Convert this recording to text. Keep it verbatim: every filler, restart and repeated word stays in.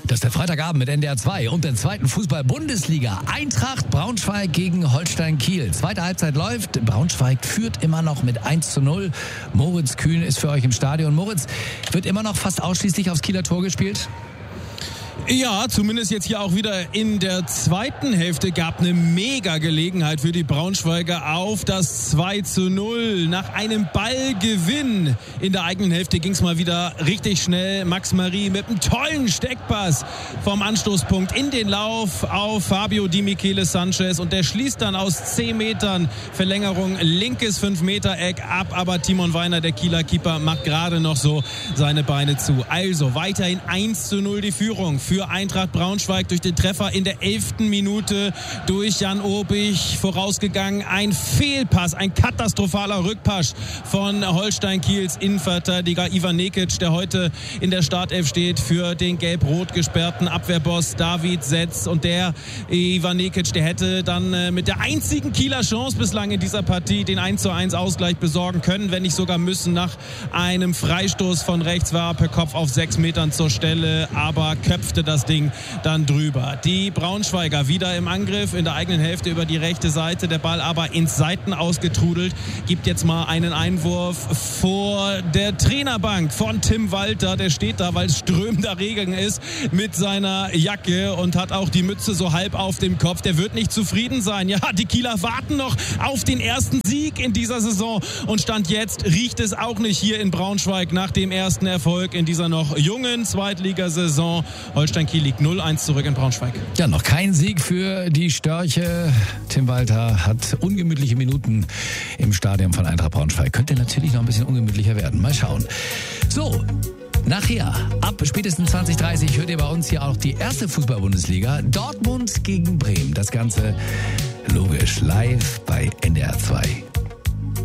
Das ist der Freitagabend mit N D R zwei und der zweiten Fußball-Bundesliga. Eintracht Braunschweig gegen Holstein Kiel. Zweite Halbzeit läuft. Braunschweig führt immer noch mit eins zu null. Moritz Kühn ist für euch im Stadion. Moritz, wird immer noch fast ausschließlich aufs Kieler Tor gespielt? Ja, zumindest jetzt hier auch wieder in der zweiten Hälfte gab eine mega Gelegenheit für die Braunschweiger auf das zwei zu null. Nach einem Ballgewinn in der eigenen Hälfte ging es mal wieder richtig schnell. Max Marie mit einem tollen Steckpass vom Anstoßpunkt in den Lauf auf Fabio Di Michele Sanchez und der schließt dann aus zehn Metern Verlängerung linkes fünf Meter Eck ab, aber Timon Weiner, der Kieler Keeper, macht gerade noch so seine Beine zu. Also weiterhin eins zu null die Führung für Eintracht Braunschweig durch den Treffer in der elften Minute durch Jan Obich. Vorausgegangen ein Fehlpass, ein katastrophaler Rückpass von Holstein Kiels Innenverteidiger Ivan Nekic, der heute in der Startelf steht für den gelb-rot gesperrten Abwehrboss David Setz. Und der Ivan Nekic, der hätte dann mit der einzigen Kieler Chance bislang in dieser Partie den eins zu eins Ausgleich besorgen können, wenn nicht sogar müssen. Nach einem Freistoß von rechts war per Kopf auf sechs Metern zur Stelle, aber köpfte das Ding dann drüber. Die Braunschweiger wieder im Angriff in der eigenen Hälfte über die rechte Seite. Der Ball aber ins Seiten ausgetrudelt. Gibt jetzt mal einen Einwurf vor der Trainerbank von Tim Walter. Der steht da, weil es strömender Regen ist, mit seiner Jacke und hat auch die Mütze so halb auf dem Kopf. Der wird nicht zufrieden sein. Ja, die Kieler warten noch auf den ersten Sieg in dieser Saison und Stand jetzt riecht es auch nicht hier in Braunschweig nach dem ersten Erfolg in dieser noch jungen Zweitligasaison. Holstein Kiel liegt null eins zurück in Braunschweig. Ja, noch kein Sieg für die Störche. Tim Walter hat ungemütliche Minuten im Stadion von Eintracht Braunschweig. Könnte natürlich noch ein bisschen ungemütlicher werden. Mal schauen. So, nachher, ab spätestens zwanzig dreißig hört ihr bei uns hier auch die erste Fußball-Bundesliga. Dortmund gegen Bremen. Das Ganze logisch live bei N D R zwei.